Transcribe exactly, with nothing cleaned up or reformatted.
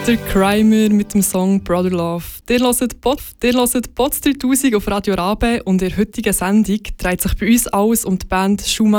Der Crimer mit dem Song Brother Love. Ihr hört Pod, ihr hört Pods dreitausend auf Radio Rabe und in der heutigen Sendung dreht sich bei uns alles um die Band Schumann.